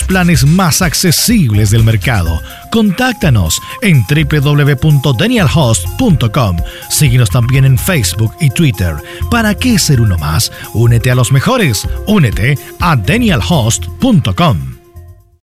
planes más accesibles del mercado. Contáctanos en www.danielhost.com. Síguenos también en Facebook y Twitter. ¿Para qué ser uno más? Únete a los mejores. Únete a danielhost.com.